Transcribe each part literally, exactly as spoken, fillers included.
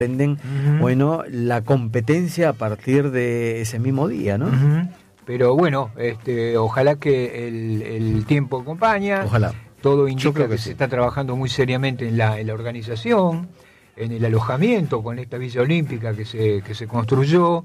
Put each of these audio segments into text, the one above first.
aprenden, uh-huh. bueno, la competencia a partir de ese mismo día, ¿no? Uh-huh. Pero bueno, este, ojalá que el, el tiempo acompaña. Ojalá. Todo indica que, que se sí. está trabajando muy seriamente en la, en la organización, en el alojamiento con esta Villa Olímpica que se, que se construyó,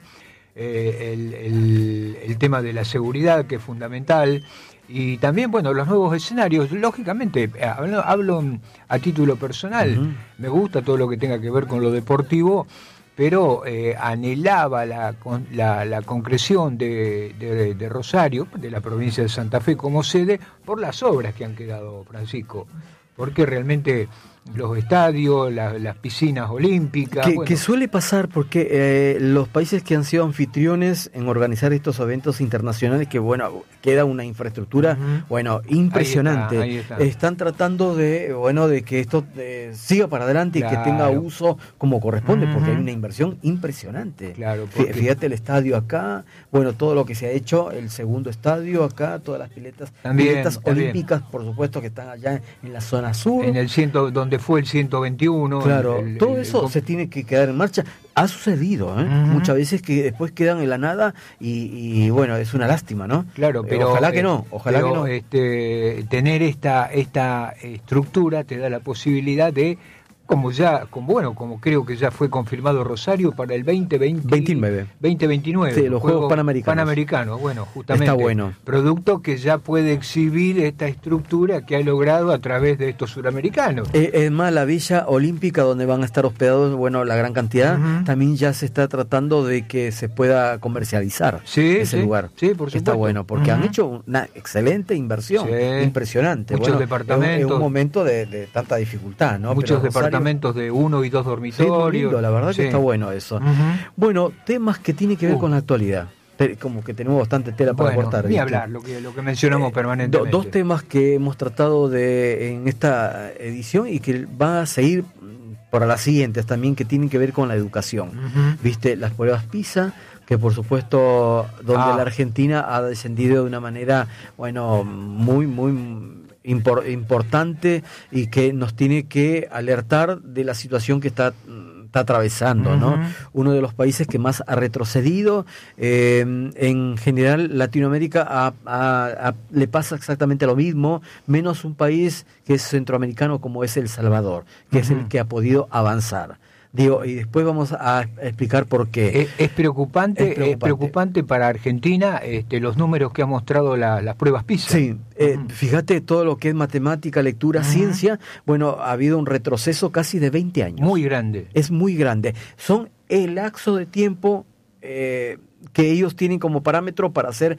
eh, el, el, el tema de la seguridad, que es fundamental, y también, bueno, los nuevos escenarios. Lógicamente, hablo, hablo a título personal, uh-huh. me gusta todo lo que tenga que ver con lo deportivo, pero eh, anhelaba la, la, la concreción de, de, de Rosario, de la provincia de Santa Fe como sede, por las obras que han quedado, Francisco, porque realmente los estadios, la, las piscinas olímpicas... Que, bueno. que suele pasar porque eh, los países que han sido anfitriones en organizar estos eventos internacionales, que bueno, queda una infraestructura, uh-huh. bueno, impresionante. Ahí está, ahí está. Están tratando de, bueno, de que esto eh, siga para adelante claro. y que tenga uso como corresponde, uh-huh. porque hay una inversión impresionante. Claro, porque... Fíjate el estadio acá, bueno, todo lo que se ha hecho, el segundo estadio acá, todas las piletas, también, piletas también. olímpicas, por supuesto, que están allá en la zona sur. En el ciento, donde fue el ciento veintiuno. Claro, el, el, todo el, eso el... se tiene que quedar en marcha. Ha sucedido, ¿eh? Uh-huh. Muchas veces que después quedan en la nada y, y bueno, es una lástima, ¿no? Claro, pero... Eh, ojalá que no, ojalá pero, que no. Este, tener esta, esta estructura te da la posibilidad de, como ya, como bueno, como creo que ya fue confirmado Rosario para el veinte veinte, veintinueve. veinte veintinueve. Sí, los Juegos, Juegos Panamericanos. Panamericanos, bueno, justamente. Está bueno. Producto que ya puede exhibir esta estructura que ha logrado a través de estos suramericanos. Eh, es más, la Villa Olímpica, donde van a estar hospedados, bueno, la gran cantidad, uh-huh. también ya se está tratando de que se pueda comercializar sí, ese sí, lugar. Sí, por supuesto. Está bueno, porque uh-huh. han hecho una excelente inversión, sí. impresionante. Muchos bueno, departamentos. En un momento de, de tanta dificultad, ¿no? Muchos Pero departamentos de uno y dos dormitorios. Sí, lindo, la verdad sí. que está bueno eso. Uh-huh. Bueno, temas que tienen que ver uh. con la actualidad. Como que tenemos bastante tela para bueno, cortar. Ni ¿viste? hablar, lo que, lo que mencionamos eh, permanentemente. Do, dos temas que hemos tratado de en esta edición y que va a seguir para las siguientes también, que tienen que ver con la educación. Uh-huh. Viste, las pruebas PISA, que por supuesto, donde ah. la Argentina ha descendido de una manera, bueno, muy, muy impor, importante y que nos tiene que alertar de la situación que está... está atravesando, uh-huh. ¿no? Uno de los países que más ha retrocedido. Eh, en general, Latinoamérica a, a, a, le pasa exactamente lo mismo, menos un país que es centroamericano como es El Salvador, que uh-huh. es el que ha podido avanzar. Digo, y después vamos a explicar por qué. Es, es, preocupante, es preocupante, es preocupante para Argentina este, los números que ha mostrado la, las pruebas PISA. Sí, eh, uh-huh. fíjate todo lo que es matemática, lectura, uh-huh. ciencia. Bueno, ha habido un retroceso casi de veinte años. Muy grande. Es muy grande. Son el lapso de tiempo eh, que ellos tienen como parámetro para hacer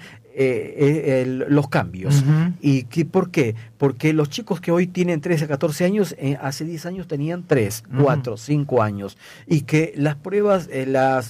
eh, el, los cambios. Uh-huh. ¿Y que, por qué? Porque los chicos que hoy tienen trece a catorce años, eh, hace diez años tenían tres, uh-huh. cuatro, cinco años. Y que las pruebas, eh, las,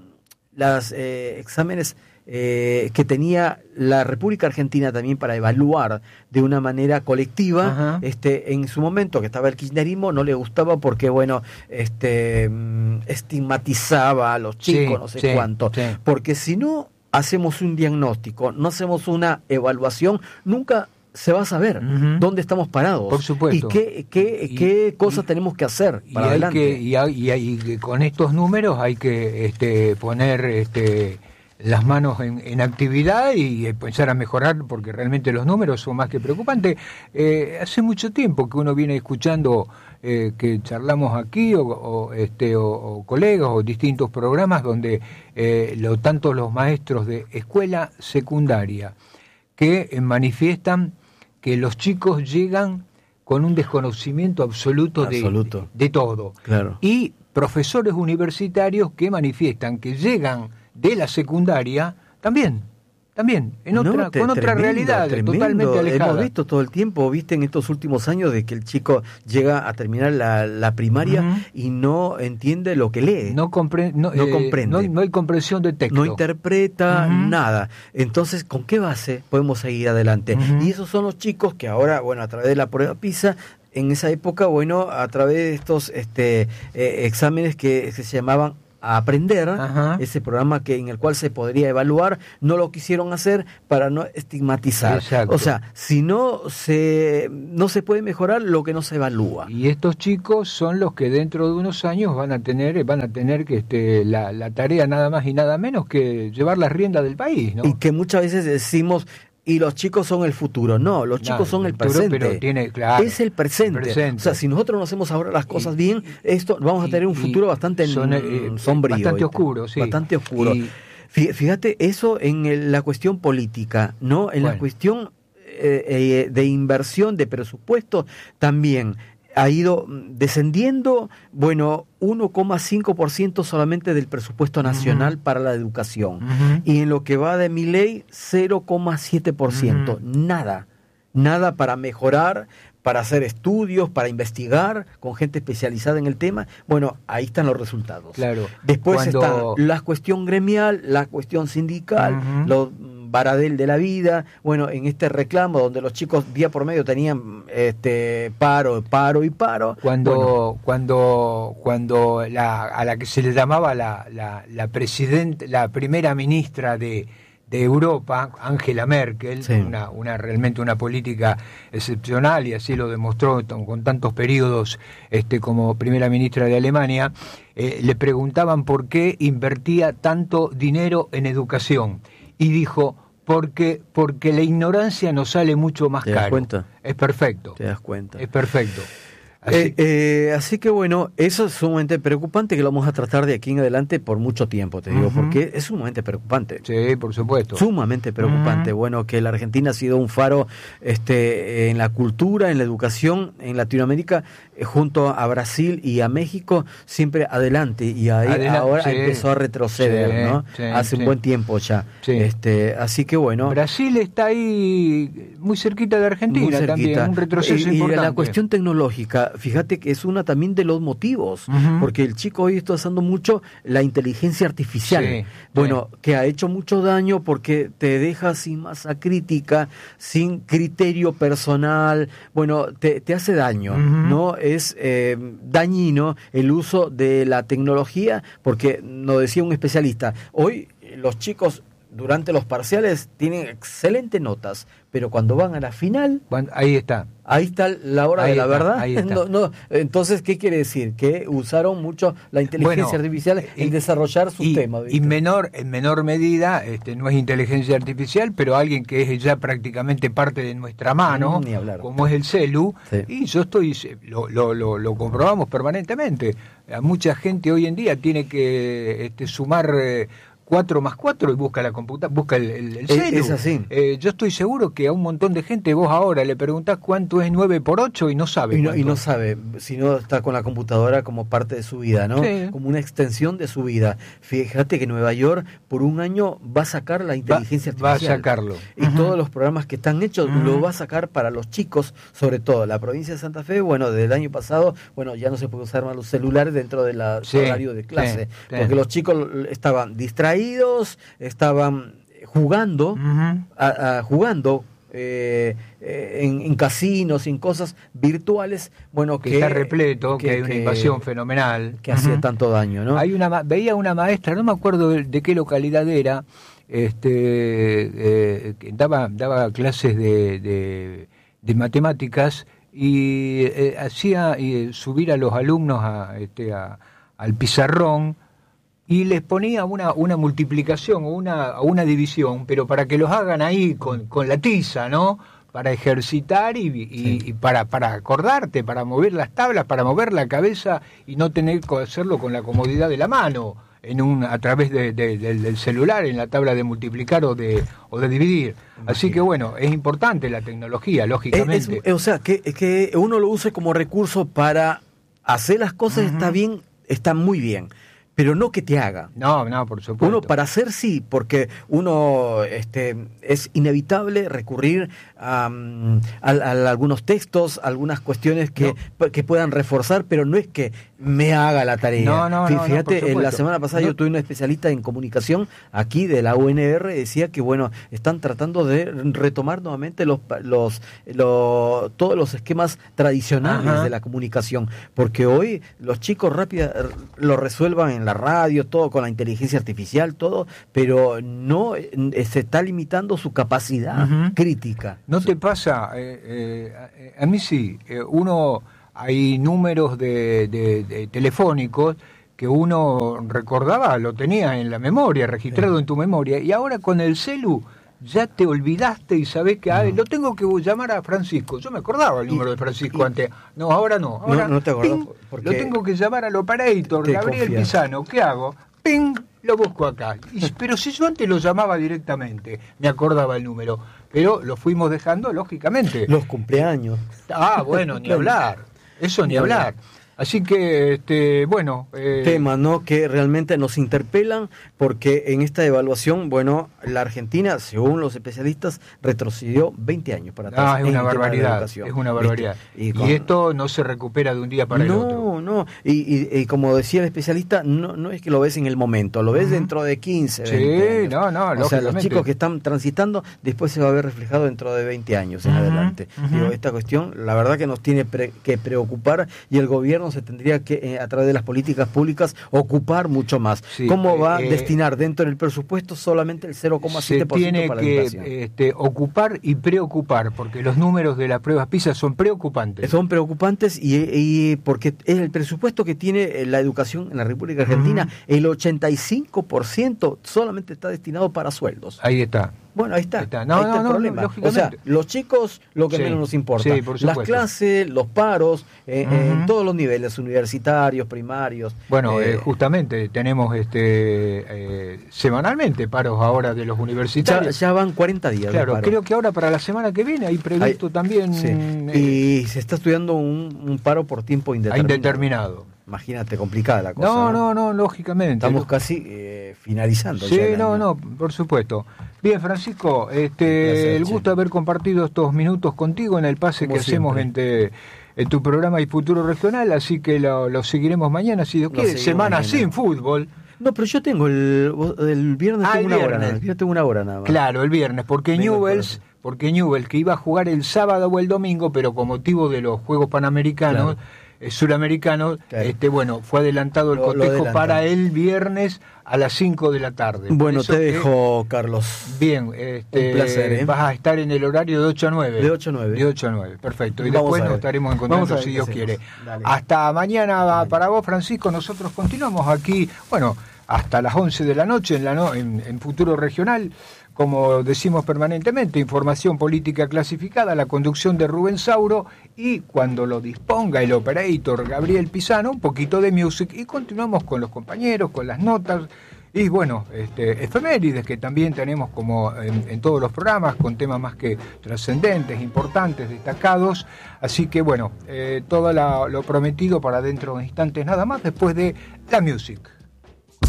las eh, exámenes eh, que tenía la República Argentina también para evaluar de una manera colectiva, uh-huh. este, en su momento que estaba el kirchnerismo, no le gustaba porque, bueno, este, estigmatizaba a los chicos, sí, no sé sí, cuánto. Sí. Porque si no hacemos un diagnóstico, no hacemos una evaluación, nunca se va a saber uh-huh. dónde estamos parados. Por supuesto. Y qué, qué, y, qué cosas y, tenemos que hacer para y adelante. Que, y, hay, y, hay, y con estos números hay que este, poner este, las manos en, en actividad y empezar a mejorar, porque realmente los números son más que preocupantes. Eh, hace mucho tiempo que uno viene escuchando eh, que charlamos aquí o, o, este, o, o colegas o distintos programas donde eh, lo, tanto los maestros de escuela secundaria que eh, manifiestan que los chicos llegan con un desconocimiento absoluto, absoluto. De, de todo. Claro. Y profesores universitarios que manifiestan que llegan de la secundaria también, también, en otra, no, te, con otra tremendo, realidad, tremendo. totalmente alejada. Hemos visto todo el tiempo, viste, en estos últimos años, de que el chico llega a terminar la, la primaria uh-huh. y no entiende lo que lee. No, compre, no, no eh, comprende. No, no hay comprensión de texto. No interpreta uh-huh. nada. Entonces, ¿con qué base podemos seguir adelante? Uh-huh. Y esos son los chicos que ahora, bueno, a través de la prueba PISA, en esa época, bueno, a través de estos este, eh, exámenes que, que se llamaban a aprender, Ajá. ese programa que en el cual se podría evaluar, no lo quisieron hacer para no estigmatizar. Exacto. O sea, si no se no se puede mejorar lo que no se evalúa. Y estos chicos son los que dentro de unos años van a tener van a tener que este, la, la tarea nada más y nada menos que llevar las riendas del país, ¿no? Y que muchas veces decimos, y los chicos son el futuro. No, los chicos No, son el futuro, presente. pero tiene, claro, es el presente. el presente. O sea, si nosotros no hacemos ahora las cosas Y, bien, esto vamos a tener un futuro bastante son, eh, sombrío. Bastante ¿viste? oscuro, sí. Bastante oscuro. Y, Fíjate, eso en el, la cuestión política, ¿no? En bueno. la cuestión eh, eh, de inversión, de presupuesto, también ha ido descendiendo, bueno, uno coma cinco por ciento solamente del presupuesto nacional uh-huh. para la educación. Uh-huh. Y en lo que va de Milei, cero coma siete por ciento. Uh-huh. Nada, nada para mejorar, para hacer estudios, para investigar con gente especializada en el tema. Bueno, ahí están los resultados. Claro. Después Cuando... está la cuestión gremial, la cuestión sindical, uh-huh. los Baradel de la vida, bueno, en este reclamo donde los chicos día por medio tenían este paro, paro y paro. Cuando bueno. cuando cuando la, a la que se le llamaba la la, la presidente, la primera ministra de de Europa, Angela Merkel, sí. una, una realmente una política excepcional, y así lo demostró con tantos periodos este, como primera ministra de Alemania, eh, le preguntaban por qué invertía tanto dinero en educación, y dijo, porque porque la ignorancia nos sale mucho más caro. ¿Te das cuenta? Es perfecto. Te das cuenta. Es perfecto. Así, eh, eh, así que bueno, eso es sumamente preocupante, que lo vamos a tratar de aquí en adelante por mucho tiempo, te digo, uh-huh. porque es sumamente preocupante. Sí, por supuesto. Sumamente preocupante. Uh-huh. Bueno, que la Argentina ha sido un faro este, en la cultura, en la educación, en Latinoamérica, eh, junto a Brasil y a México, siempre adelante, y ahí Adelante, ahora sí. empezó a retroceder, sí, ¿no? Sí, Hace sí. un buen tiempo ya. Sí. Este, así que bueno. Brasil está ahí muy cerquita de Argentina, muy cerquita. También, un retroceso y, importante. Y la cuestión tecnológica, fíjate que es una también de los motivos, uh-huh. porque el chico hoy está usando mucho la inteligencia artificial, sí, bueno, sí. que ha hecho mucho daño porque te deja sin masa crítica, sin criterio personal, bueno, te, te hace daño, uh-huh. ¿no? Es eh, dañino el uso de la tecnología, porque nos decía un especialista, hoy los chicos durante los parciales tienen excelentes notas, pero cuando van a la final, bueno, ahí está. Ahí está la hora ahí de la está, verdad. Ahí está. No, no, entonces, ¿qué quiere decir? Que usaron mucho la inteligencia bueno, artificial en y, desarrollar sus y, temas. ¿viste? Y menor, en menor medida, este, no es inteligencia artificial, pero alguien que es ya prácticamente parte de nuestra mano, mm, como es el celu, sí. y yo estoy, lo, lo, lo, lo comprobamos permanentemente. A mucha gente hoy en día tiene que este, sumar... Eh, cuatro más cuatro y busca la computadora, busca el, el, el celu. Es así. Eh, yo estoy seguro que a un montón de gente vos ahora le preguntás cuánto es nueve por ocho y no sabe. Y no, y no sabe, si no está con la computadora como parte de su vida, ¿no? Sí. Como una extensión de su vida. Fíjate que Nueva York por un año va a sacar la inteligencia va, artificial. Va a sacarlo. Y uh-huh. todos los programas que están hechos uh-huh. lo va a sacar para los chicos, sobre todo. La provincia de Santa Fe, bueno, desde el año pasado, bueno, ya no se puede usar más los celulares dentro del sí. horario de clase. Sí. Porque sí. los chicos estaban distraídos, estaban jugando, uh-huh. a, a, jugando eh, eh, en, en casinos, en cosas virtuales, bueno, que, que está repleto, que, que hay una que, invasión fenomenal, que uh-huh. hacía tanto daño, ¿no? Hay una veía una maestra, no me acuerdo de, de qué localidad era, este, eh, que daba daba clases de, de, de matemáticas y eh, hacía eh, subir a los alumnos a, este, a, al pizarrón. Y les ponía una, una multiplicación o una, una división, pero para que los hagan ahí con, con la tiza, ¿no? Para ejercitar y, y, sí. y para, para acordarte, para mover las tablas, para mover la cabeza y no tener que hacerlo con la comodidad de la mano, en un a través de, de, de, del celular, en la tabla de multiplicar o de, o de dividir. Así que bueno, es importante la tecnología, lógicamente. Es, es, o sea, que, que uno lo use como recurso para hacer las cosas, uh-huh. está bien, está muy bien. Pero no que te haga. No, no, por supuesto. Uno para hacer sí, porque uno este, es inevitable recurrir a, a, a algunos textos, algunas cuestiones que, no. que puedan reforzar, pero no es que me haga la tarea. No, no, no, Fíjate, no, en la semana pasada no. yo tuve una especialista en comunicación aquí de la U N R, decía que bueno, están tratando de retomar nuevamente los, los, los todos los esquemas tradicionales Ajá. de la comunicación, porque hoy los chicos rápida lo resuelvan en la radio, todo con la inteligencia artificial, todo, pero no eh, se está limitando su capacidad uh-huh. crítica. ¿No te pasa? Eh, eh, a mí sí, eh, uno... Hay números de, de, de telefónicos que uno recordaba, lo tenía en la memoria, registrado sí. en tu memoria, y ahora con el celu ya te olvidaste y sabés que ah, no. lo tengo que llamar a Francisco. Yo me acordaba el número y, de Francisco y, antes. No, ahora no. Ahora no, no te acordás. Lo tengo que llamar al operator, Gabriel confías. Pisano. ¿Qué hago? ¡Ping! Lo busco acá. Y, pero si yo antes lo llamaba directamente, me acordaba el número. Pero lo fuimos dejando, lógicamente. Los cumpleaños. Ah, bueno, ni hablar. Eso ni hablar. Así que, este, bueno... Eh... Temas, ¿no?, que realmente nos interpelan, porque en esta evaluación, bueno, la Argentina, según los especialistas, retrocedió veinte años para atrás. Ah, es una barbaridad, es una barbaridad. ¿Viste? Y, con... y esto no se recupera de un día para no, el otro. No, no, y, y, y como decía el especialista, no, no es que lo ves en el momento, lo ves uh-huh. dentro de quince, veinte años. Sí, no, no, o sea, los chicos que están transitando, después se va a ver reflejado dentro de veinte años en uh-huh. adelante. Uh-huh. Digo, esta cuestión, la verdad que nos tiene pre- que preocupar, y el gobierno se tendría que, eh, a través de las políticas públicas, ocupar mucho más. Sí, ¿Cómo va a eh, destinar dentro del presupuesto solamente el cero coma siete por ciento para la educación? Se tiene que este, ocupar y preocupar, porque los números de las pruebas PISA son preocupantes. Son preocupantes y, y porque es el presupuesto que tiene la educación en la República Argentina, uh-huh. el ochenta y cinco por ciento solamente está destinado para sueldos. Ahí está. Bueno, ahí está. Ahí está, no, ahí está no, el problema. No, o sea, los chicos, lo que sí, menos nos importa. Sí, por las clases, los paros, eh, uh-huh. en todos los niveles, universitarios, primarios. Bueno, eh, eh, justamente tenemos este eh, semanalmente paros ahora de los universitarios. Ya, ya van cuarenta días. Claro, creo que ahora para la semana que viene hay previsto hay, también... Sí. Eh, y se está estudiando un, un paro por tiempo indeterminado. Indeterminado. Imagínate, complicada la cosa. No, no, no, lógicamente. Estamos casi eh, finalizando. Sí, ya no, no, por supuesto. Bien, Francisco, este, placer, el gusto de haber compartido estos minutos contigo en el pase Como que siempre. hacemos entre en tu programa y Futuro Regional, así que lo, lo seguiremos mañana, si Dios quiere. Semana mañana. Sin fútbol. No, pero yo tengo el, el viernes, ah, tengo el una viernes. hora, yo tengo una hora nada más. Claro, el viernes, porque Newell's, porque Newell's, que iba a jugar el sábado o el domingo, pero con motivo de los Juegos Panamericanos, claro. eh, Suramericanos, claro. este, bueno, fue adelantado el lo, cotejo lo para el viernes a las cinco de la tarde. Bueno, te dejo, que, Carlos. Bien, este, un placer, ¿eh? Vas a estar en el horario de ocho a nueve. De ocho a nueve. De ocho a nueve, perfecto. Y Vamos después nos estaremos encontrando si Dios quiere. Dale. Hasta mañana Dale. Para vos, Francisco. Nosotros continuamos aquí, bueno, hasta las once de la noche en, la no, en, en Futuro Regional. Como decimos permanentemente, información política clasificada, la conducción de Rubén Sauro y cuando lo disponga el operator Gabriel Pisano, un poquito de music y continuamos con los compañeros, con las notas y bueno, este, efemérides que también tenemos como en, en todos los programas con temas más que trascendentes, importantes, destacados. Así que bueno, eh, todo la, lo prometido para dentro de instantes nada más después de la music.